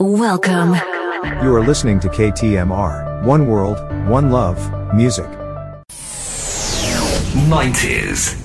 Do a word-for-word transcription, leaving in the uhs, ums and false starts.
Welcome. You are listening to K T M R, One World, One Love, Music. nineties.